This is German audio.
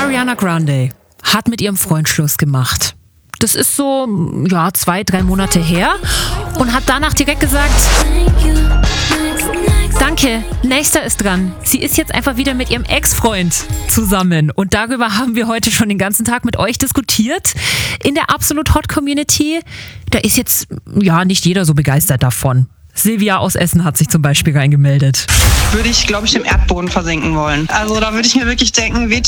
Ariana Grande hat mit ihrem Freund Schluss gemacht. Das ist so, 2-3 Monate her und hat danach direkt gesagt, danke, nächster ist dran. Sie ist jetzt einfach wieder mit ihrem Ex-Freund zusammen. Und darüber haben wir heute schon den ganzen Tag mit euch diskutiert. In der Absolut Hot Community, da ist jetzt, nicht jeder so begeistert davon. Silvia aus Essen hat sich zum Beispiel reingemeldet. Würde ich, glaube ich, im Erdboden versenken wollen. Also da würde ich mir wirklich denken,